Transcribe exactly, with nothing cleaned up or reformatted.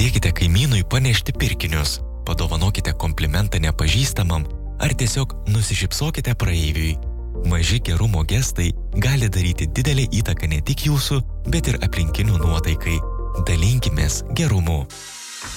Padėkite kaimynui panešti pirkinius, padovanokite komplimentą nepažįstamam ar tiesiog nusišypsokite praeiviui. Maži gerumo gestai gali daryti didelę įtaką ne tik jūsų, bet ir aplinkinių nuotaikai. Dalinkimės gerumu.